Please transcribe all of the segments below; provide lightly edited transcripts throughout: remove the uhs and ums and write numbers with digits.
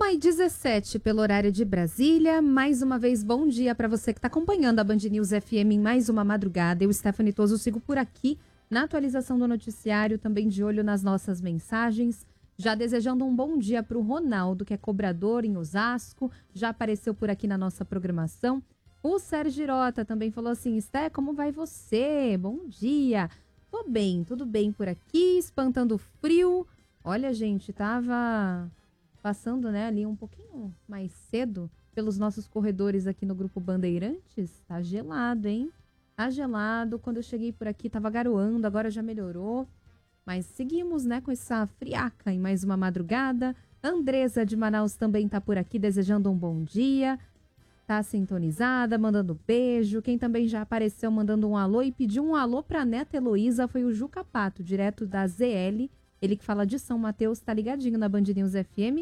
1h17 pelo horário de Brasília. Mais uma vez, bom dia para você que está acompanhando a Band News FM em mais uma madrugada. Eu, Stephanie Toso, sigo por aqui na atualização do noticiário, também de olho nas nossas mensagens. Já desejando um bom dia para o Ronaldo, que é cobrador em Osasco, já apareceu por aqui na nossa programação. O Sérgio Girota também falou assim: Sté, como vai você? Bom dia. Tô bem, tudo bem por aqui, espantando o frio. Olha, gente, tava passando, né, ali um pouquinho mais cedo pelos nossos corredores aqui no Grupo Bandeirantes. Tá gelado, hein? Tá gelado. Quando eu cheguei por aqui tava garoando, agora já melhorou. Mas seguimos, né, com essa friaca em mais uma madrugada. Andresa de Manaus também tá por aqui desejando um bom dia. Tá sintonizada, mandando beijo. Quem também já apareceu mandando um alô e pediu um alô pra neta Heloísa foi o Juca Pato, direto da ZL. Ele que fala de São Mateus, tá ligadinho na Band News FM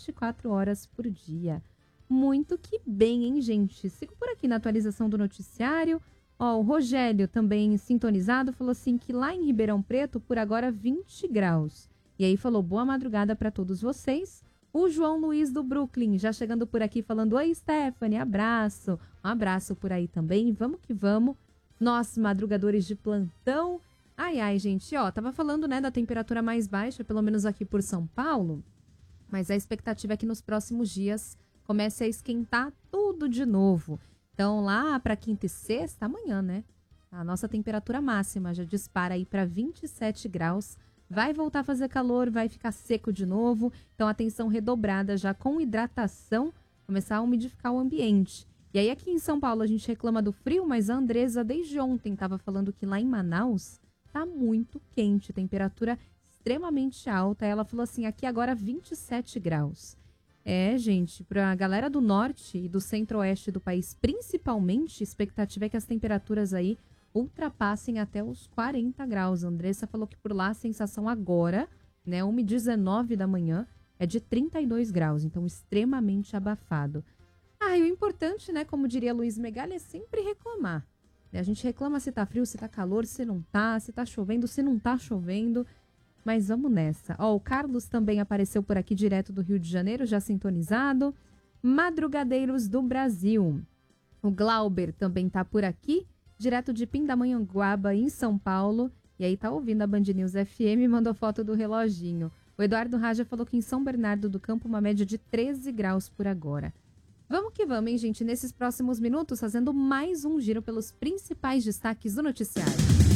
24 horas por dia. Muito que bem, hein, gente? Sigo por aqui na atualização do noticiário. Ó, o Rogério também sintonizado falou assim que lá em Ribeirão Preto, por agora, 20 graus. E aí falou boa madrugada para todos vocês. O João Luiz do Brooklyn já chegando por aqui falando: oi, Stephanie, abraço. Um abraço por aí também. Vamos que vamos. Nós, madrugadores de plantão. Ai, ai, gente, ó, tava falando, né, da temperatura mais baixa, pelo menos aqui por São Paulo, mas a expectativa é que nos próximos dias comece a esquentar tudo de novo. Então, lá para quinta e sexta, amanhã, né, a nossa temperatura máxima já dispara aí para 27 graus, vai voltar a fazer calor, vai ficar seco de novo, então atenção redobrada já com hidratação, começar a umidificar o ambiente. E aí aqui em São Paulo a gente reclama do frio, mas a Andresa desde ontem estava falando que lá em Manaus tá muito quente, temperatura extremamente alta. Ela falou assim, aqui agora 27 graus. É, gente, pra galera do norte e do centro-oeste do país, principalmente, a expectativa é que as temperaturas aí ultrapassem até os 40 graus. A Andressa falou que por lá a sensação agora, né, 1h19 da manhã, é de 32 graus, então extremamente abafado. Ah, e o importante, né, como diria Luiz Megali, é sempre reclamar. A gente reclama se tá frio, se tá calor, se não tá, se tá chovendo, se não tá chovendo. Mas vamos nessa. Ó, o Carlos também apareceu por aqui direto do Rio de Janeiro, já sintonizado. Madrugadeiros do Brasil. O Glauber também tá por aqui, direto de Pindamonhangaba, em São Paulo. E aí tá ouvindo a Band News FM e mandou foto do reloginho. O Eduardo Raja falou que em São Bernardo do Campo uma média de 13 graus por agora. Vamos que vamos, hein, gente? Nesses próximos minutos, fazendo mais um giro pelos principais destaques do noticiário.